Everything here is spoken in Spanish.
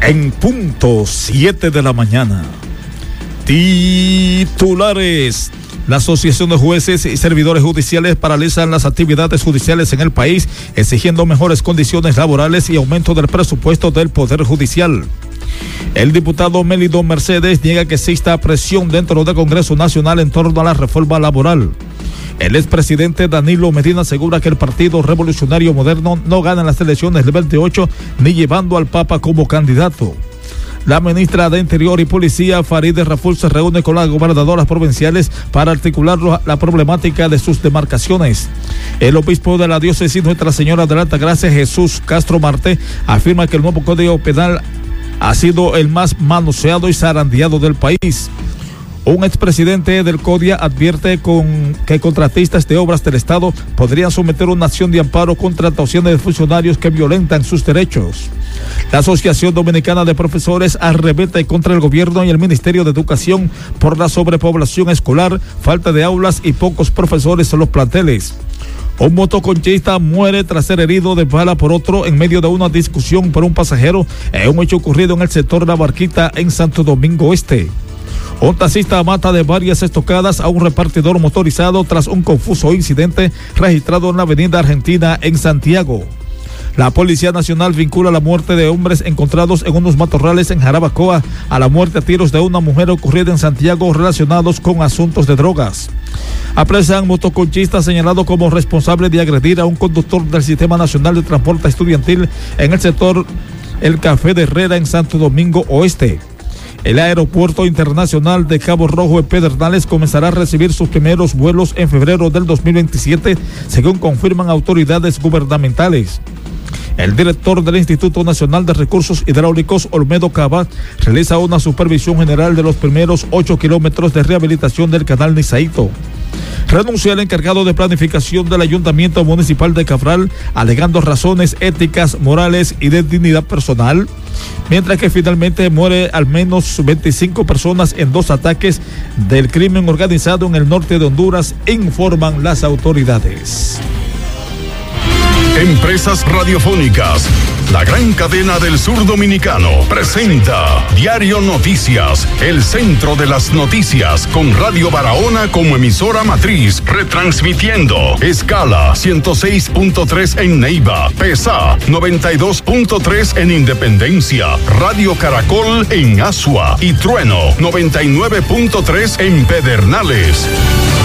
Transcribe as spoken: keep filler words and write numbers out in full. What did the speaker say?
En punto siete de la mañana. Titulares. La Asociación de Jueces y Servidores Judiciales paralizan las actividades judiciales en el país, exigiendo mejores condiciones laborales y aumento del presupuesto del Poder Judicial. El diputado Mélido Mercedes niega que exista presión dentro del Congreso Nacional en torno a la reforma laboral. El expresidente Danilo Medina asegura que el Partido Revolucionario Moderno no gana las elecciones del veintiocho ni llevando al Papa como candidato. La ministra de Interior y Policía, Farideh Raful, se reúne con las gobernadoras provinciales para articular la problemática de sus demarcaciones. El obispo de la diócesis Nuestra Señora de la Altagracia, Jesús Castro Marte, afirma que el nuevo Código Penal ha sido el más manoseado y zarandeado del país. Un expresidente del CODIA advierte con que contratistas de obras del Estado podrían someter una acción de amparo contra actuaciones de funcionarios que violentan sus derechos. La Asociación Dominicana de Profesores arremete contra el gobierno y el Ministerio de Educación por la sobrepoblación escolar, falta de aulas y pocos profesores en los planteles. Un motoconchista muere tras ser herido de bala por otro en medio de una discusión por un pasajero en un hecho ocurrido en el sector La Barquita en Santo Domingo Este. Un taxista mata de varias estocadas a un repartidor motorizado tras un confuso incidente registrado en la avenida Argentina en Santiago. La Policía Nacional vincula la muerte de hombres encontrados en unos matorrales en Jarabacoa a la muerte a tiros de una mujer ocurrida en Santiago relacionados con asuntos de drogas. Apresan motoconchista señalado como responsable de agredir a un conductor del Sistema Nacional de Transporte Estudiantil en el sector El Café de Herrera en Santo Domingo Oeste. El Aeropuerto Internacional de Cabo Rojo en Pedernales comenzará a recibir sus primeros vuelos en febrero del dos mil veintisiete, según confirman autoridades gubernamentales. El director del Instituto Nacional de Recursos Hidráulicos, Olmedo Cava, realiza una supervisión general de los primeros ocho kilómetros de rehabilitación del canal Nizaito. Renuncia el encargado de planificación del Ayuntamiento Municipal de Cabral, alegando razones éticas, morales y de dignidad personal, mientras que finalmente muere al menos veinticinco personas en dos ataques del crimen organizado en el norte de Honduras, informan las autoridades. Empresas Radiofónicas, la gran cadena del sur dominicano, presenta Diario Noticias, el centro de las noticias, con Radio Barahona como emisora matriz, retransmitiendo escala ciento seis punto tres en Neiva, PESA noventa y dos punto tres en Independencia, Radio Caracol en Asua y Trueno noventa y nueve punto tres en Pedernales.